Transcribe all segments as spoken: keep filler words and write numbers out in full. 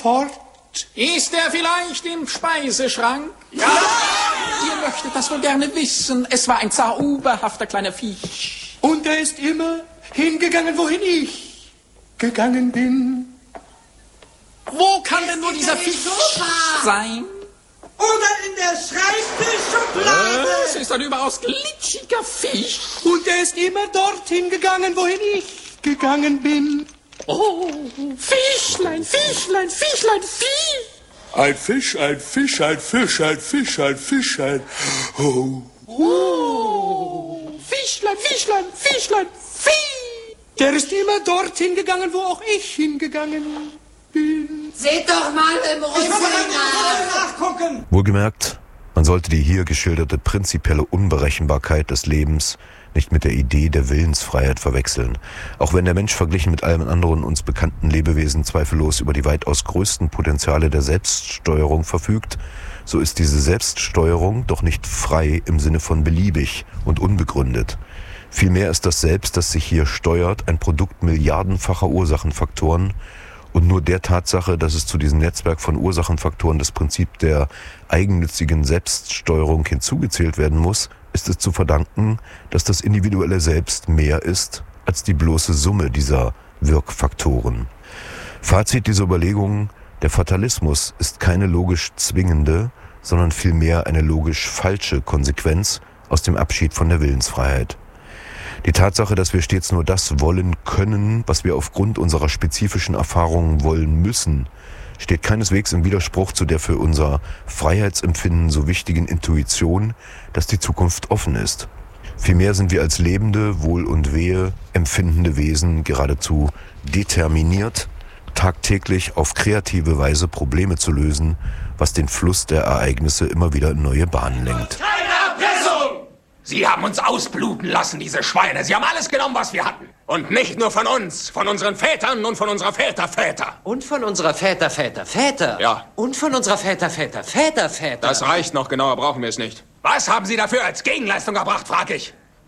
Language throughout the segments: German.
fort. Ist er vielleicht im Speiseschrank? Ja! Ihr möchtet das wohl gerne wissen. Es war ein zauberhafter kleiner Fisch. Und er ist immer hingegangen, wohin ich gegangen bin. Wo kann denn nur dieser Fisch sein? Oder in der Schreibtischschublade. Es ist ein überaus glitschiger Fisch. Und er ist immer dorthin gegangen, wohin ich gegangen bin. Oh, Fischlein, Fischlein, Fischlein, Fisch. Ein Fisch, ein Fisch, ein Fisch, ein Fisch, ein Fisch, ein... Oh. Oh, Fischlein, Fischlein, Fischlein, Fisch. Der ist immer dorthin gegangen, wo auch ich hingegangen bin. Seht doch mal im Rüssel nachgucken. Wohlgemerkt, man sollte die hier geschilderte prinzipielle Unberechenbarkeit des Lebens nicht mit der Idee der Willensfreiheit verwechseln. Auch wenn der Mensch verglichen mit allen anderen uns bekannten Lebewesen zweifellos über die weitaus größten Potenziale der Selbststeuerung verfügt, so ist diese Selbststeuerung doch nicht frei im Sinne von beliebig und unbegründet. Vielmehr ist das Selbst, das sich hier steuert, ein Produkt milliardenfacher Ursachenfaktoren und nur der Tatsache, dass es zu diesem Netzwerk von Ursachenfaktoren das Prinzip der eigennützigen Selbststeuerung hinzugezählt werden muss, ist es zu verdanken, dass das individuelle Selbst mehr ist als die bloße Summe dieser Wirkfaktoren. Fazit dieser Überlegungen: Der Fatalismus ist keine logisch zwingende, sondern vielmehr eine logisch falsche Konsequenz aus dem Abschied von der Willensfreiheit. Die Tatsache, dass wir stets nur das wollen können, was wir aufgrund unserer spezifischen Erfahrungen wollen müssen, steht keineswegs im Widerspruch zu der für unser Freiheitsempfinden so wichtigen Intuition, dass die Zukunft offen ist. Vielmehr sind wir als lebende, wohl und wehe empfindende Wesen geradezu determiniert, tagtäglich auf kreative Weise Probleme zu lösen, was den Fluss der Ereignisse immer wieder in neue Bahnen lenkt. Sie haben uns ausbluten lassen, diese Schweine. Sie haben alles genommen, was wir hatten. Und nicht nur von uns, von unseren Vätern und von unserer Väter, Väter. Und von unserer Väter, Väter, Väter. Ja. Und von unserer Väter, Väter, Väter, Väter. Das reicht noch, genauer brauchen wir es nicht. Was haben Sie dafür als Gegenleistung erbracht, frag ich?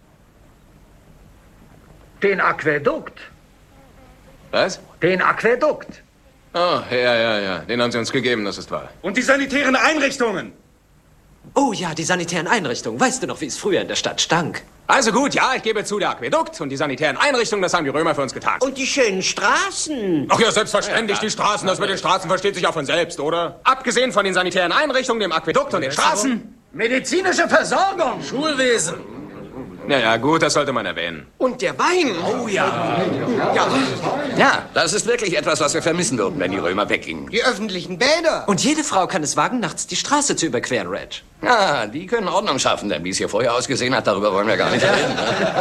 Den Aquädukt. Was? Den Aquädukt. Oh, ja, ja, ja. Den haben Sie uns gegeben, das ist wahr. Und die sanitären Einrichtungen. Oh ja, die sanitären Einrichtungen. Weißt du noch, wie es früher in der Stadt stank? Also gut, ja, ich gebe zu, der Aquädukt und die sanitären Einrichtungen, das haben die Römer für uns getan. Und die schönen Straßen. Ach ja, selbstverständlich, die Straßen. Das mit den Straßen versteht sich auch von selbst, oder? Abgesehen von den sanitären Einrichtungen, dem Aquädukt und den Straßen. Medizinische Versorgung. Schulwesen. Ja, ja, gut, das sollte man erwähnen. Und der Wein. Oh ja. Ja. Ja, das ist wirklich etwas, was wir vermissen würden, wenn die Römer weggingen. Die öffentlichen Bäder. Und jede Frau kann es wagen, nachts die Straße zu überqueren, Reg. Ja, die können Ordnung schaffen, denn wie es hier vorher ausgesehen hat, darüber wollen wir gar nicht reden.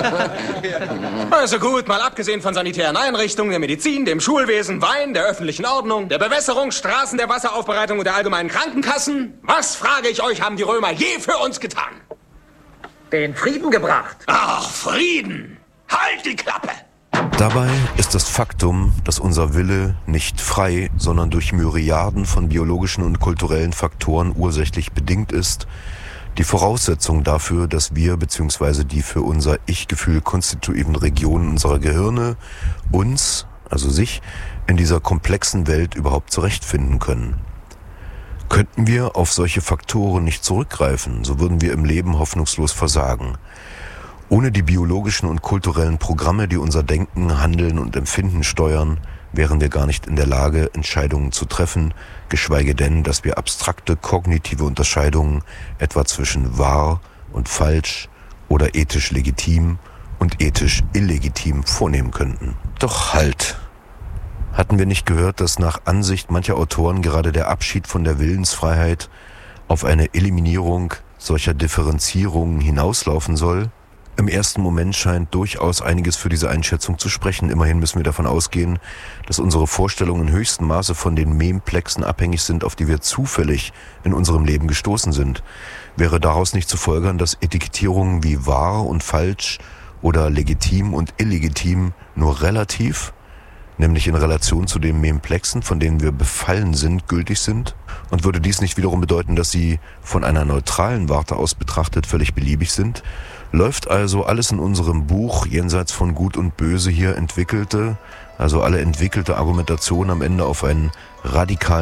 Also gut, mal abgesehen von sanitären Einrichtungen, der Medizin, dem Schulwesen, Wein, der öffentlichen Ordnung, der Bewässerung, Straßen, der Wasseraufbereitung und der allgemeinen Krankenkassen. Was, frage ich euch, haben die Römer je für uns getan? Den Frieden gebracht. Ach, Frieden! Halt die Klappe! Dabei ist das Faktum, dass unser Wille nicht frei, sondern durch Myriaden von biologischen und kulturellen Faktoren ursächlich bedingt ist, die Voraussetzung dafür, dass wir bzw. die für unser Ich-Gefühl konstituierenden Regionen unserer Gehirne uns, also sich, in dieser komplexen Welt überhaupt zurechtfinden können. Könnten wir auf solche Faktoren nicht zurückgreifen, so würden wir im Leben hoffnungslos versagen. Ohne die biologischen und kulturellen Programme, die unser Denken, Handeln und Empfinden steuern, wären wir gar nicht in der Lage, Entscheidungen zu treffen, geschweige denn, dass wir abstrakte kognitive Unterscheidungen etwa zwischen wahr und falsch oder ethisch legitim und ethisch illegitim vornehmen könnten. Doch halt! Hatten wir nicht gehört, dass nach Ansicht mancher Autoren gerade der Abschied von der Willensfreiheit auf eine Eliminierung solcher Differenzierungen hinauslaufen soll? Im ersten Moment scheint durchaus einiges für diese Einschätzung zu sprechen. Immerhin müssen wir davon ausgehen, dass unsere Vorstellungen in höchstem Maße von den Memplexen abhängig sind, auf die wir zufällig in unserem Leben gestoßen sind. Wäre daraus nicht zu folgern, dass Etikettierungen wie wahr und falsch oder legitim und illegitim nur relativ, nämlich in Relation zu den Memplexen, von denen wir befallen sind, gültig sind? Und würde dies nicht wiederum bedeuten, dass sie von einer neutralen Warte aus betrachtet völlig beliebig sind? Läuft also alles in unserem Buch jenseits von Gut und Böse hier entwickelte, also alle entwickelte Argumentation am Ende auf einen radikalen